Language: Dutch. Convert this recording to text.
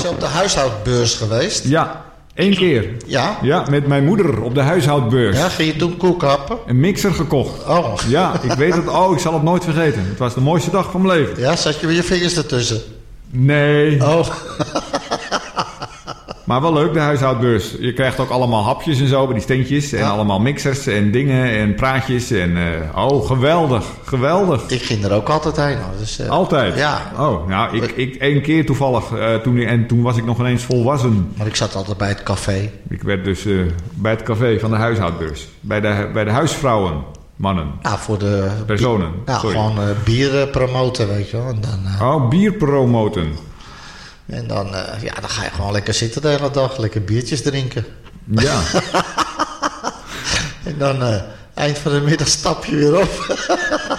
je op de huishoudbeurs geweest? Ja, 1 keer. Ja? Ja, met mijn moeder op de huishoudbeurs. Ja, ging je toen koek happen? Een mixer gekocht. Oh. Ja, ik weet het. Ik zal het nooit vergeten. Het was de mooiste dag van mijn leven. Ja, zat je met je vingers ertussen? Nee. Oh. Maar wel leuk, de huishoudbeurs. Je krijgt ook allemaal hapjes en zo bij die steentjes. En allemaal mixers en dingen en praatjes. En geweldig. Geweldig. Ik ging er ook altijd heen. Dus, Altijd? Ja. Oh, nou, ik 1 keer toevallig. Toen was ik nog ineens volwassen. Maar ik zat altijd bij het café. Ik werd dus bij het café van de huishoudbeurs. Bij de huisvrouwen, mannen. Nou, voor de... Personen. Gewoon bier promoten, weet je wel. En dan, bier promoten. En dan ga je gewoon lekker zitten de hele dag. Lekker biertjes drinken. Ja. En dan eind van de middag stap je weer op.